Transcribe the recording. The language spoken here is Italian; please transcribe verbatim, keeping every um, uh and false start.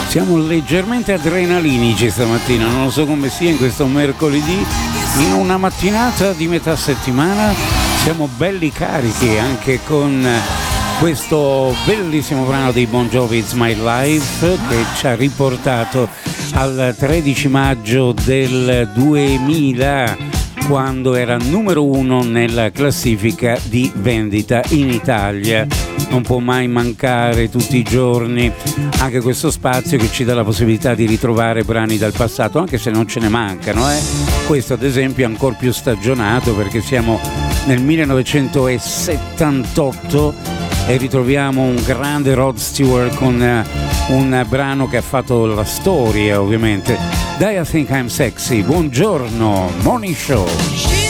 Siamo leggermente adrenalinici stamattina, non so come sia in questo mercoledì, in una mattinata di metà settimana siamo belli carichi anche con questo bellissimo brano dei Bon Jovi, It's My Life, che ci ha riportato al tredici maggio del duemila, quando era numero uno nella classifica di vendita in Italia. Non può mai mancare tutti i giorni anche questo spazio che ci dà la possibilità di ritrovare brani dal passato, anche se non ce ne mancano, eh? Questo ad esempio è ancora più stagionato perché siamo nel millenovecentosettantotto e ritroviamo un grande Rod Stewart con un brano che ha fatto la storia, ovviamente. Die I Think I'm Sexy. Buongiorno, Morning Show.